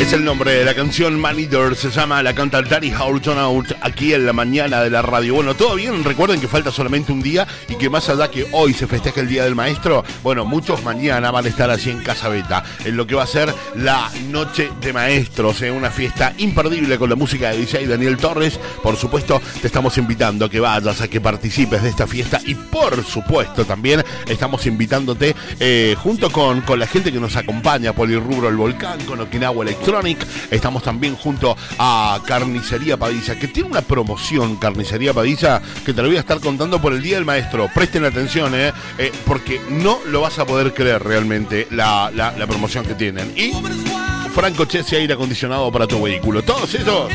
Es el nombre de la canción Man Eater, se llama, la canta Daddy Horton Out, aquí en la mañana de la radio. Bueno, todo bien, recuerden que falta solamente un día y que más allá que hoy se festeja el Día del Maestro, bueno, muchos mañana van a estar allí en Casa Beta, en lo que va a ser la Noche de Maestros, una fiesta imperdible con la música de DJ Daniel Torres. Por supuesto, te estamos invitando a que vayas, a que participes de esta fiesta y por supuesto también estamos invitándote junto con la gente que nos acompaña, Polirrubro El Volcán, con Okinawa Electronic. Estamos también junto a Carnicería Padilla, que tiene una promoción, Carnicería Padilla, que te lo voy a estar contando por el Día del Maestro. Presten atención, porque no lo vas a poder creer realmente la promoción que tienen. Y Franco Chessy, aire acondicionado para tu vehículo. Todos esos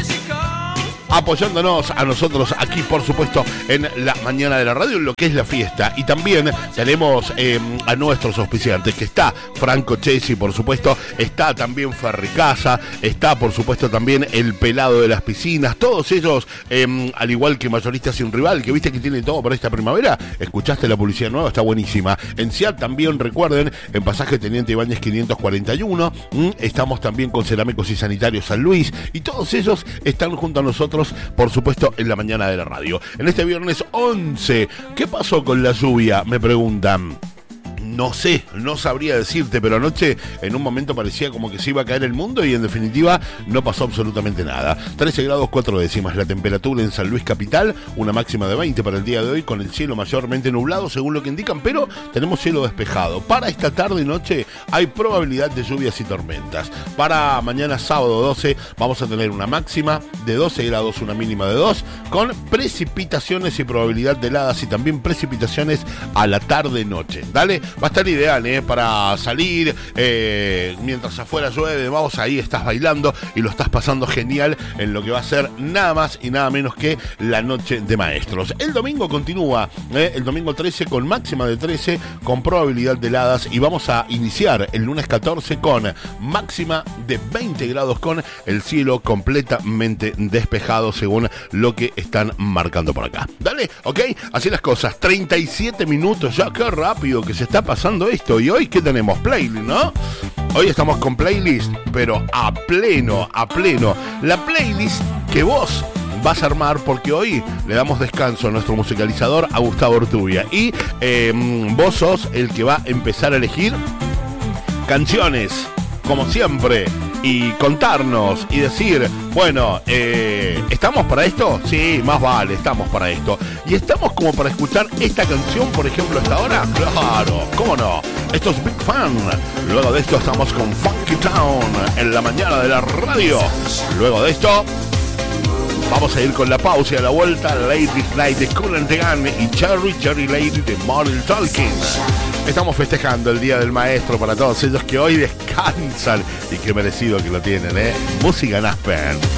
apoyándonos a nosotros aquí, por supuesto, en la mañana de la radio, en lo que es la fiesta. Y también tenemos a nuestros auspiciantes, que está Franco Chessy, por supuesto, está también Ferricasa, está, por supuesto, también el Pelado de las Piscinas. Todos ellos, al igual que Mayoristas Sin Rival, que viste que tiene todo para esta primavera. Escuchaste la publicidad nueva, está buenísima. En SEAT también, recuerden, en Pasaje Teniente Ibáñez 541, estamos también con Cerámicos y Sanitarios San Luis, y todos ellos están junto a nosotros, por supuesto, en la mañana de la radio. En este viernes 11, ¿qué pasó con la lluvia? Me preguntan. No sé, no sabría decirte, pero anoche en un momento parecía como que se iba a caer el mundo y en definitiva no pasó absolutamente nada. 13 grados 4 décimas la temperatura en San Luis Capital, una máxima de 20 para el día de hoy, con el cielo mayormente nublado según lo que indican, pero tenemos cielo despejado. Para esta tarde y noche hay probabilidad de lluvias y tormentas. Para mañana sábado 12 vamos a tener una máxima de 12 grados, una mínima de 2, con precipitaciones y probabilidad de heladas y también precipitaciones a la tarde-noche. Dale, va a estar ideal, para salir mientras afuera llueve, vamos, ahí estás bailando y lo estás pasando genial en lo que va a ser nada más y nada menos que la Noche de Maestros. El domingo continúa, el domingo 13 con máxima de 13, con probabilidad de heladas, y vamos a iniciar el lunes 14 con máxima de 20 grados, con el cielo completamente despejado según lo que están marcando por acá. Dale, ok, así las cosas, 37 minutos ya, qué rápido que se está pasando esto. Y hoy, ¿qué tenemos? Playlist, ¿no? Hoy estamos con playlist, pero a pleno. La playlist que vos vas a armar, porque hoy le damos descanso a nuestro musicalizador, a Gustavo Ortubia. Y vos sos el que va a empezar a elegir canciones, como siempre, y contarnos y decir, bueno, ¿estamos para esto? Sí, más vale, estamos para esto. ¿Y estamos como para escuchar esta canción, por ejemplo, hasta ahora? Claro, ¿cómo no? Esto es Big Fan. Luego de esto estamos con Funky Town en la mañana de la radio. Luego de esto vamos a ir con la pausa y a la vuelta, Lady Night de Kool and the Gang y Cherry Lady de Model Talking. Estamos festejando el Día del Maestro para todos ellos que hoy descansan y qué merecido que lo tienen, Música en Aspen.